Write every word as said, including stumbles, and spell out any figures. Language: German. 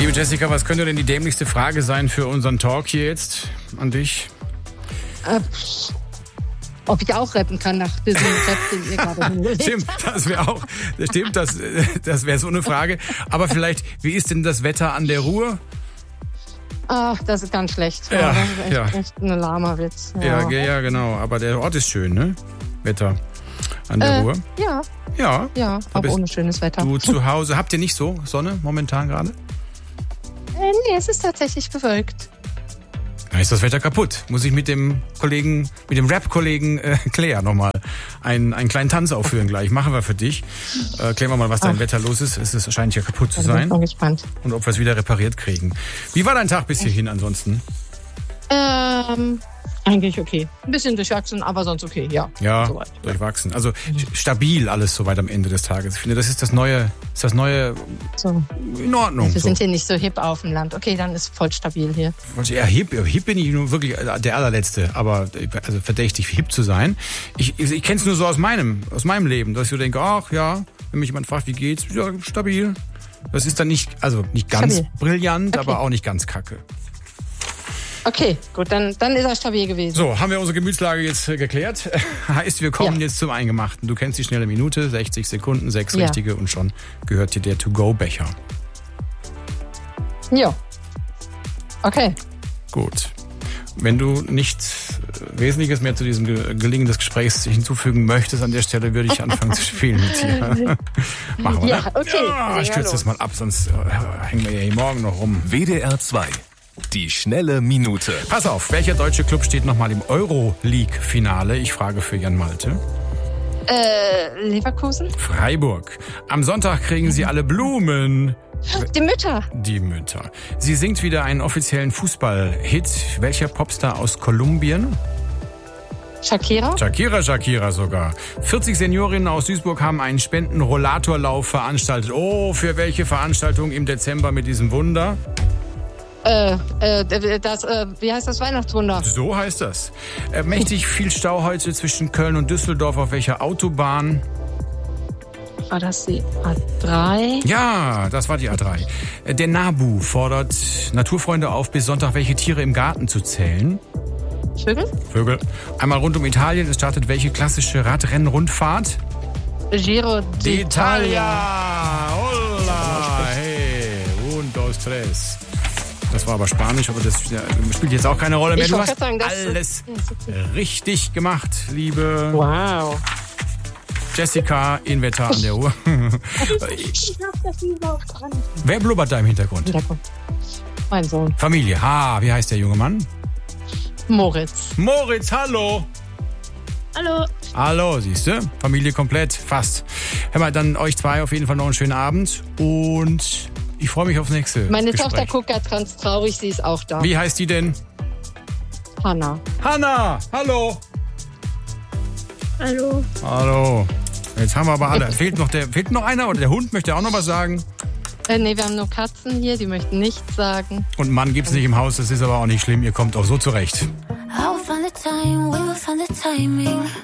Liebe Jessica, was könnte denn die dämlichste Frage sein für unseren Talk hier jetzt an dich? Äh, ob ich auch rappen kann nach diesem Rap, den ihr gerade hingelegt. Stimmt, das wäre auch, stimmt, das, das wäre so eine Frage. Aber vielleicht, wie ist denn das Wetter an der Ruhr? Ach, das ist ganz schlecht. Ja, das ist echt, ja. echt ein lahmer Witz. Ja. Ja, ja, genau. Aber der Ort ist schön, ne? Wetter an der Äh, Ruhr. ja, Ja. ja, Da auch bist ohne schönes Wetter. Du zu Hause. Habt ihr nicht so Sonne momentan gerade? Äh, nee, es ist tatsächlich bewölkt. Da ist das Wetter kaputt. Muss ich mit dem Kollegen, mit dem Rap-Kollegen äh, Claire nochmal einen, einen kleinen Tanz aufführen gleich. Machen wir für dich. Äh, klären wir mal, was dein Ach. Wetter los ist. Es ist, scheint ja kaputt zu Da bin ich sein. mal gespannt. Und ob wir es wieder repariert kriegen. Wie war dein Tag bis hierhin ansonsten? Ähm, eigentlich okay. Ein bisschen durchwachsen, aber sonst okay, ja. Ja, Soweit. durchwachsen. Also stabil alles soweit am Ende des Tages. Ich finde, das ist das neue, ist das neue So. in Ordnung. Wir So. sind hier nicht so hip auf dem Land. Okay, dann ist voll stabil hier. Ja, hip, hip bin ich nun wirklich der allerletzte, aber also verdächtig hip zu sein. Ich, ich, ich kenne es nur so aus meinem, aus meinem Leben, dass ich so denke, ach ja, wenn mich jemand fragt, wie geht's, ja, stabil. Das ist dann nicht, also nicht ganz Stabil. brillant, Okay. aber auch nicht ganz kacke. Okay, gut, dann, dann ist er stabil gewesen. So, haben wir unsere Gemütslage jetzt äh, geklärt. Heißt, wir kommen Ja. jetzt zum Eingemachten. Du kennst die schnelle Minute, sechzig Sekunden, sechs Ja. richtige und schon gehört dir der To-Go-Becher. Ja. Okay. Gut. Wenn du nichts Wesentliches mehr zu diesem Ge- Gelingen des Gesprächs hinzufügen möchtest, an der Stelle würde ich anfangen zu spielen mit dir. Machen wir, Ja, ne? okay. Ja, Sehr ich kürze das mal ab, sonst äh, hängen wir ja hier morgen noch rum. W D R zwei. Die schnelle Minute. Pass auf, welcher deutsche Club steht nochmal im Euro-League-Finale? Ich frage für Jan Malte. Äh, Leverkusen? Freiburg. Am Sonntag kriegen sie alle Blumen. Die Mütter. Die Mütter. Sie singt wieder einen offiziellen Fußball-Hit. Welcher Popstar aus Kolumbien? Shakira? Shakira, Shakira sogar. vierzig Seniorinnen aus Duisburg haben einen Spenden-Rollatorlauf veranstaltet. Oh, für welche Veranstaltung im Dezember mit diesem Wunder? Äh, äh, das, äh, wie heißt das Weihnachtswunder? So heißt das. Äh, mächtig viel Stau heute zwischen Köln und Düsseldorf. Auf welcher Autobahn? War das die A drei? Ja, das war die A drei. Äh, Der NABU fordert Naturfreunde auf, bis Sonntag welche Tiere im Garten zu zählen. Vögel? Vögel. Einmal rund um Italien. Es startet welche klassische Radrennrundfahrt? Giro d'Italia. Hola! Hey, un, dos, tres. Das war aber Spanisch, aber das ja, spielt jetzt auch keine Rolle mehr. Ich Du wollte hast sagen, das- alles Ja, ist okay. richtig gemacht, liebe Wow. Jessica in Wetter an der Uhr. Ich hab das überhaupt dran. Wer blubbert da im Hintergrund? Hintergrund. Mein Sohn. Familie. Ha, wie heißt der junge Mann? Moritz. Moritz, hallo. Hallo. Hallo, siehst du? Familie komplett, fast. Hör mal, dann euch zwei auf jeden Fall noch einen schönen Abend und ich freue mich aufs nächste Meine Gespräch. Tochter guckt gerade ganz traurig, sie ist auch da. Wie heißt die denn? Hanna. Hanna, hallo. Hallo. Hallo. Jetzt haben wir aber alle. Fehlt noch, der, fehlt noch einer oder der Hund möchte auch noch was sagen? Äh, nee, wir haben nur Katzen hier, die möchten nichts sagen. Und Mann gibt's nicht im Haus, das ist aber auch nicht schlimm. Ihr kommt auch so zurecht. I will find the time, we will find the timing.